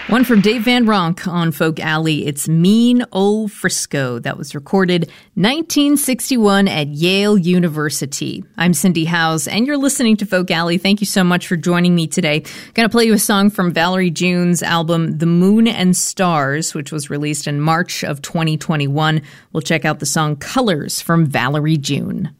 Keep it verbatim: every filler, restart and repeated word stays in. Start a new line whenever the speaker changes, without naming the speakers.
One from Dave Van Ronk on Folk Alley. It's Mean Old Frisco. That was recorded nineteen sixty-one at Yale University. I'm Cindy Howes, and you're listening to Folk Alley. Thank you so much for joining me today. Going to play you a song from Valerie June's album The Moon and Stars, which was released in March of twenty twenty-one. We'll check out the song Colors from Valerie June.